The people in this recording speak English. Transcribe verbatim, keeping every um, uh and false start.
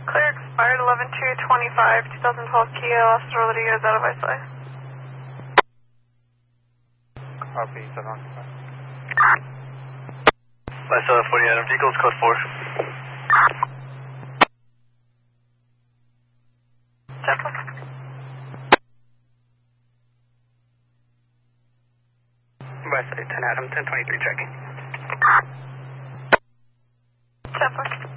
Clear expired eleven two twenty-five, twenty twelve Kia, last roller years out of eyesight. Copy, seven. By seven forty Adam, vehicles code four. Temple. West ten Adam, ten twenty-three checking. Temple.